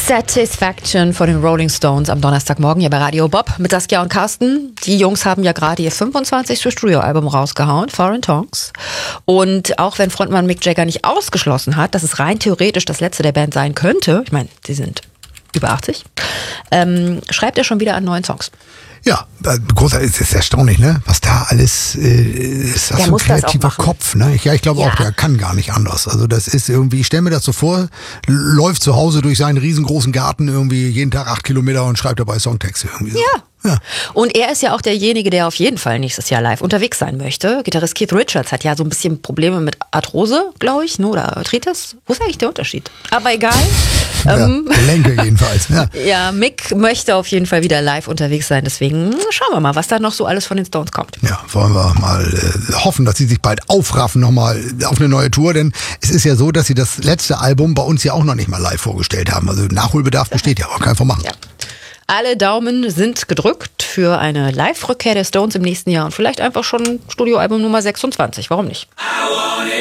Satisfaction von den Rolling Stones am Donnerstagmorgen hier bei Radio Bob mit Saskia und Carsten. Die Jungs haben ja gerade ihr 25. Studioalbum rausgehauen, Foreign Tongues. Und auch wenn Frontmann Mick Jagger nicht ausgeschlossen hat, dass es rein theoretisch das letzte der Band sein könnte, ich meine, die sind über 80, schreibt er schon wieder an neuen Songs. Ja, großartig, es ist erstaunlich, ne? Was da alles ist. Das so ein kreativer Kopf, ne? Ich glaube auch, der kann gar nicht anders. Also das ist irgendwie, ich stelle mir das so vor, läuft zu Hause durch seinen riesengroßen Garten irgendwie jeden Tag 8 Kilometer und schreibt dabei Songtexte irgendwie so. Ja. Und er ist ja auch derjenige, der auf jeden Fall nächstes Jahr live unterwegs sein möchte. Gitarrist Keith Richards hat ja so ein bisschen Probleme mit Arthrose, glaube ich, ne? Oder Arthritis. Wo ist eigentlich der Unterschied? Aber egal. Gelenke jedenfalls. Ja. Ja, Mick möchte auf jeden Fall wieder live unterwegs sein. Deswegen schauen wir mal, was da noch so alles von den Stones kommt. Ja, wollen wir mal hoffen, dass sie sich bald aufraffen nochmal auf eine neue Tour. Denn es ist ja so, dass sie das letzte Album bei uns ja auch noch nicht mal live vorgestellt haben. Also Nachholbedarf besteht ja, aber kann einfach machen. Ja. Alle Daumen sind gedrückt für eine Live-Rückkehr der Stones im nächsten Jahr und vielleicht einfach schon Studioalbum Nummer 26. Warum nicht?